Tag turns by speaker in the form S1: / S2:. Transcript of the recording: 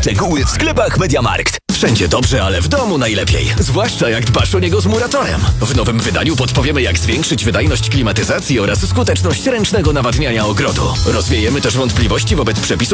S1: Szczegóły w sklepach MediaMarkt. Wszędzie dobrze, ale w domu najlepiej. Zwłaszcza jak dbasz o niego z Muratorem. W nowym wydaniu podpowiemy, jak zwiększyć wydajność klimatyzacji oraz skuteczność ręcznego nawadniania ogrodu. Rozwiejemy też wątpliwości wobec przepisów